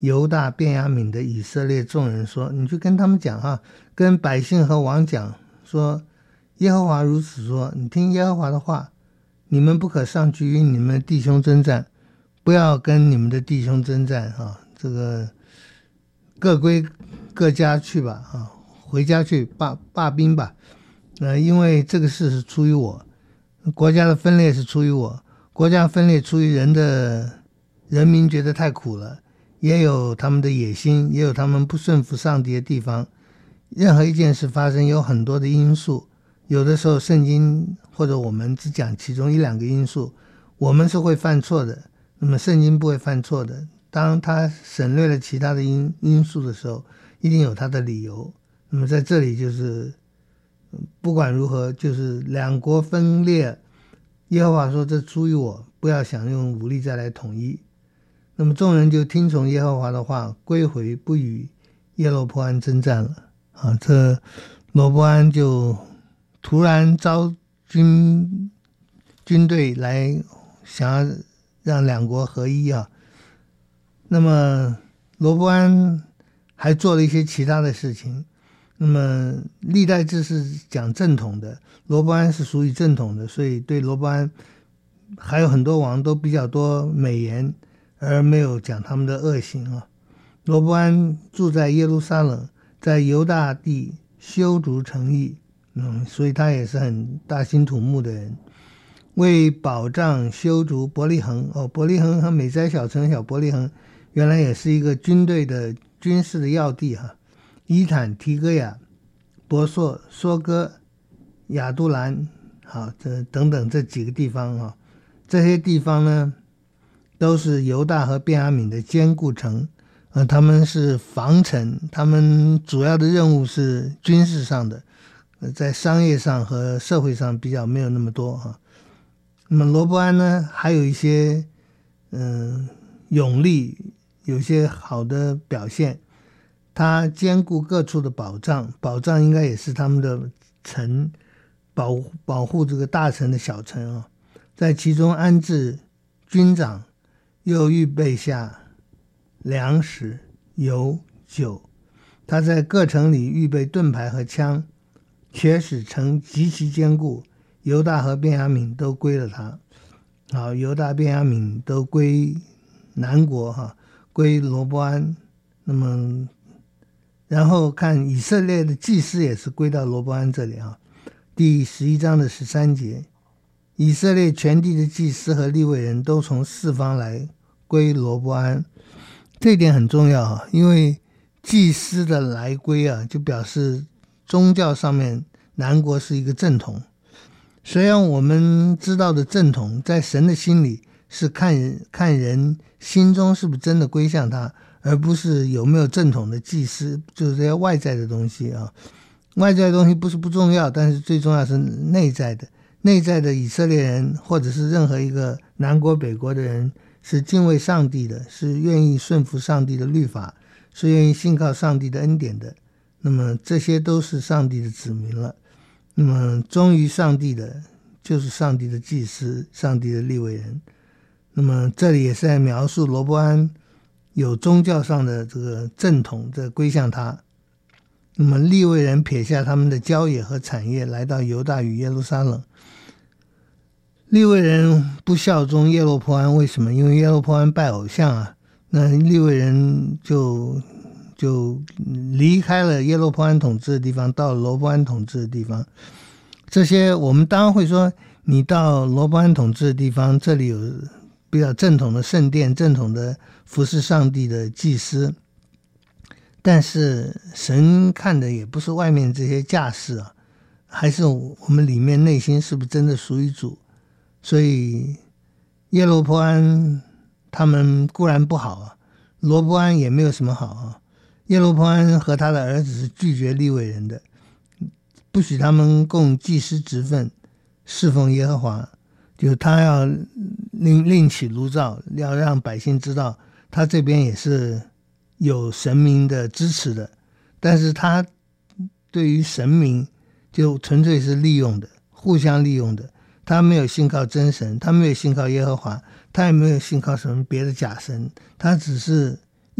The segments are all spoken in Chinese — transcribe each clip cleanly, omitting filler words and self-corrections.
犹大、便雅悯的以色列众人说，你去跟他们讲跟百姓和王讲说，耶和华如此说，你听耶和华的话，你们不可上去与你们的弟兄征战，不要跟你们的弟兄征战这个各归各家去吧回家去罢兵吧。因为这个事是出于我，国家的分裂是出于我，国家分裂出于人民觉得太苦了，也有他们的野心，也有他们不顺服上帝的地方。任何一件事发生有很多的因素，有的时候圣经或者我们只讲其中一两个因素，我们是会犯错的，那么圣经不会犯错的。当他省略了其他的因素的时候，一定有他的理由。那么在这里就是不管如何，就是两国分裂，耶和华说这出于我，不要想用武力再来统一。那么众人就听从耶和华的话，归回，不与耶罗波安征战了这罗波安就突然招军队来，想要让两国合一那么罗波安还做了一些其他的事情。那么历代志是讲正统的，罗波安是属于正统的，所以对罗波安还有很多王都比较多美言，而没有讲他们的恶行罗波安住在耶路撒冷，在犹大地修筑城邑所以他也是很大兴土木的人。为保障修筑伯利恒伯利恒和美哉小城小伯利恒原来也是一个军队的军事的要地伊坦、提戈亚、博硕、梭哥、亚杜兰这等等这几个地方这些地方呢都是犹大和便雅悯的坚固城他们是防城，他们主要的任务是军事上的，在商业上和社会上比较没有那么多那么罗伯安呢还有一些勇力，有些好的表现，他兼顾各处的保障应该也是他们的城，保护这个大城的小城在其中安置军长，又预备下粮食、油、酒。他在各城里预备盾牌和枪，且使城极其坚固。犹大和便雅悯都归了他犹大、便雅悯都归南国归罗波安。那么然后看以色列的祭司也是归到罗波安这里第11章的13节，以色列全地的祭司和利未人都从四方来归罗波安。这一点很重要因为祭司的来归就表示宗教上面南国是一个正统。虽然我们知道的正统在神的心里是看人心中是不是真的归向他，而不是有没有正统的祭司，就是这些外在的东西外在的东西不是不重要，但是最重要是内在的以色列人或者是任何一个南国北国的人是敬畏上帝的，是愿意顺服上帝的律法，是愿意信靠上帝的恩典的，那么这些都是上帝的子民了。那么忠于上帝的就是上帝的祭司，上帝的利未人。那么这里也是在描述罗波安有宗教上的这个正统这归向他。那么利未人撇下他们的郊野和产业，来到犹大与耶路撒冷。利未人不效忠耶罗波安，为什么？因为耶罗波安拜偶像那利未人就离开了耶罗波安统治的地方，到了罗波安统治的地方。这些我们当然会说，你到罗波安统治的地方，这里有比较正统的圣殿，正统的服侍上帝的祭司，但是神看的也不是外面这些架势还是我们里面内心是不是真的属于主。所以耶罗波安他们固然不好罗波安也没有什么好耶罗波安和他的儿子是拒绝利未人的，不许他们供祭司职分，侍奉耶和华，就他要另起炉灶，要让百姓知道他这边也是有神明的支持的，但是他对于神明就纯粹是利用的，互相利用的。他没有信靠真神，他没有信靠耶和华，他也没有信靠什么别的假神，他只是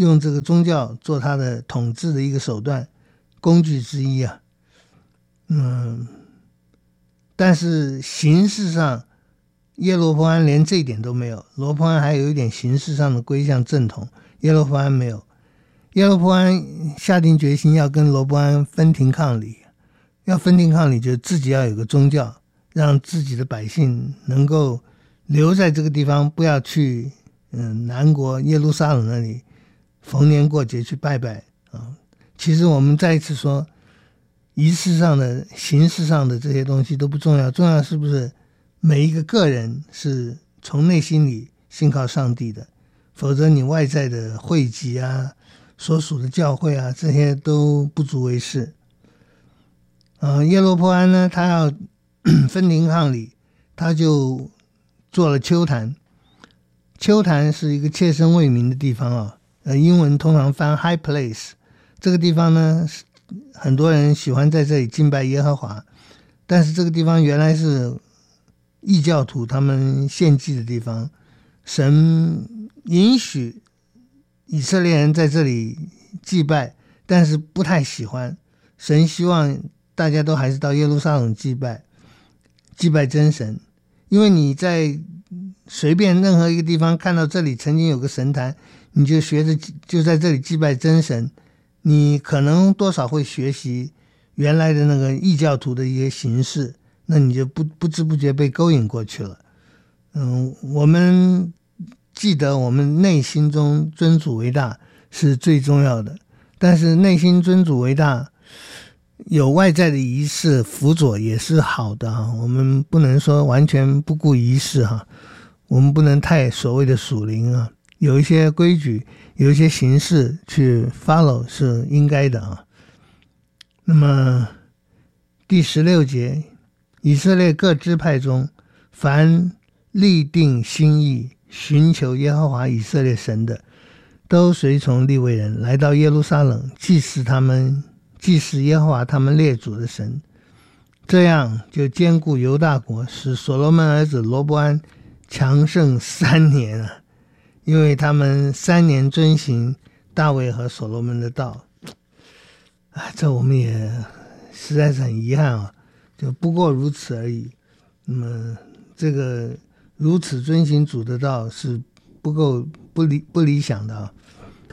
用这个宗教做他的统治的一个手段工具之一啊。但是形式上耶罗波安连这一点都没有，罗波安还有一点形式上的归向正统，耶罗波安没有。耶罗波安下定决心要跟罗波安分庭抗礼，要分庭抗礼就自己要有个宗教，让自己的百姓能够留在这个地方，不要去南国耶路撒冷那里逢年过节去拜拜啊。其实我们再一次说，仪式上的形式上的这些东西都不重要，重要是不是每一个个人是从内心里信靠上帝的，否则你外在的会集啊，所属的教会啊，这些都不足为事。耶罗波安呢，他要分庭抗礼，他就做了丘坛。丘坛是一个切身为民的地方啊，英文通常翻 high place。这个地方呢，很多人喜欢在这里敬拜耶和华，但是这个地方原来是异教徒他们献祭的地方，神允许以色列人在这里祭拜，但是不太喜欢，神希望大家都还是到耶路撒冷祭拜真神。因为你在随便任何一个地方看到这里曾经有个神坛，你就学着就在这里祭拜真神，你可能多少会学习原来的那个异教徒的一些形式，那你就不知不觉被勾引过去了。我们记得我们内心中尊主为大是最重要的，但是内心尊主为大有外在的仪式辅佐也是好的啊，我们不能说完全不顾仪式哈，我们不能太所谓的属灵啊，有一些规矩，有一些形式去 follow 是应该的啊。那么第16节，以色列各支派中，凡立定心意寻求耶和华以色列神的，都随从利未人来到耶路撒冷，祭祀耶和华他们列祖的神。这样就兼顾犹大国，使所罗门儿子罗波安强盛3年啊，因为他们3年遵行大卫和所罗门的道。这我们也实在是很遗憾啊，就不过如此而已。那么这个如此遵行主的道是不理想的啊。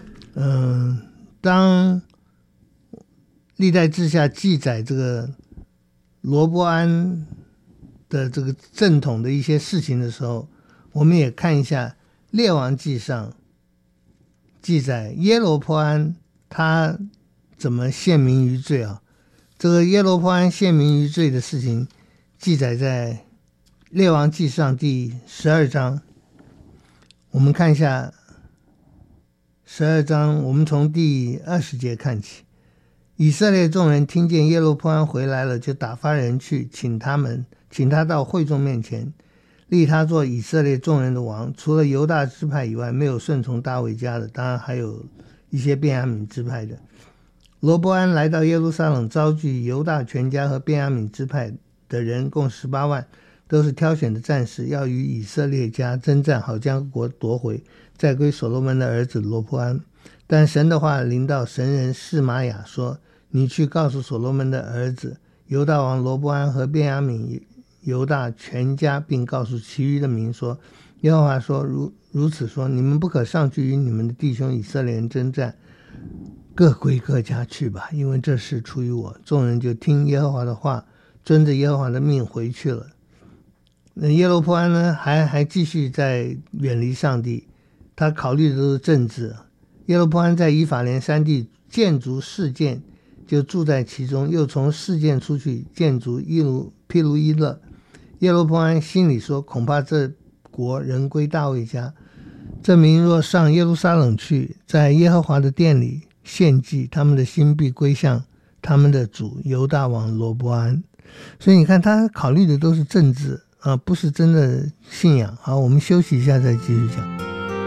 当历代志下记载这个罗波安的这个正统的一些事情的时候，我们也看一下列王记上记载耶罗波安他怎么陷民于罪啊。这个耶罗波安陷民于罪的事情记载在列王记上第12章。我们看一下12章，我们从第20节看起。以色列众人听见耶罗波安回来了，就打发人去请他到会众面前，立他做以色列众人的王。除了犹大支派以外，没有顺从大卫家的，当然还有一些便雅悯支派的。罗波安来到耶路撒冷，召集犹大全家和便雅悯支派的人共18万，都是挑选的战士，要与以色列家征战，好将国夺回，再归所罗门的儿子罗波安。但神的话临到神人示玛雅说，你去告诉所罗门的儿子犹大王罗波安和便雅悯犹大全家，并告诉其余的民说，耶和华说如此说，你们不可上去与你们的弟兄以色列人征战，各归各家去吧，因为这事出于我。众人就听耶和华的话，遵着耶和华的命回去了。耶罗波安呢，还继续在远离上帝，他考虑的都是政治。耶罗波安在以法莲山地建筑示剑，就住在其中，又从示剑出去建筑毗卢伊勒。耶罗波安心里说，恐怕这国人归大卫家，这民若上耶路撒冷去，在耶和华的殿里献祭，他们的心必归向他们的主犹大王罗波安。所以你看，他考虑的都是政治不是真的信仰。好，我们休息一下再继续讲。